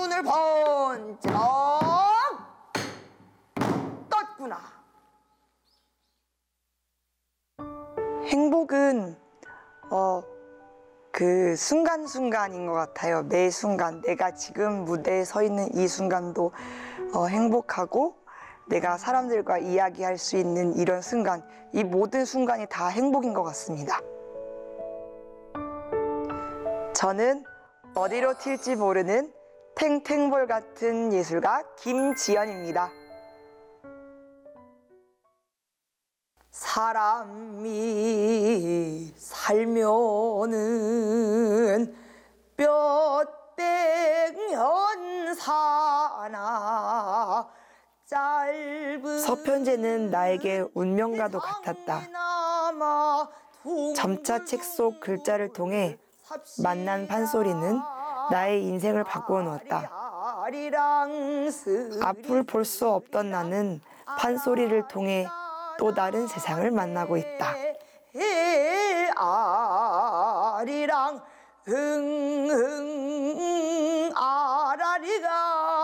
눈을 번쩍 떴구나. 행복은 그 순간순간인 것 같아요. 매 순간, 내가 지금 무대에 서 있는 이 순간도 행복하고, 내가 사람들과 이야기할 수 있는 이런 순간, 이 모든 순간이 다 행복인 것 같습니다. 저는 어디로 튈지 모르는 탱탱볼 같은 예술가 김지연입니다. 사람이 살면은 몇백년 사나 짧은 서편제는 나에게 운명과도 같았다. 점자 책 속 글자를 통해 만난 판소리는 나의 인생을 바꾸어 놓았다. 앞을 볼 수 없던 나는 판소리를 통해 또 다른 세상을 만나고 있다. 아리랑 흥흥 아라리가